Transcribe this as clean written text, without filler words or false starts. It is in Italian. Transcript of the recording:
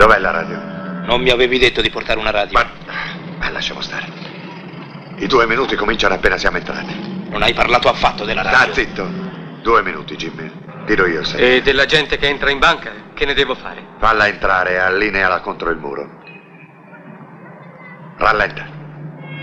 Dov'è la radio? Non mi avevi detto di portare una radio. Ma lasciamo stare. I 2 minuti cominciano appena siamo entrati. Non hai parlato affatto della radio. Sta zitto. 2 minuti, Jimmy. Dirò io se. E della gente che entra in banca, che ne devo fare? Falla entrare e allineala contro il muro. Rallenta.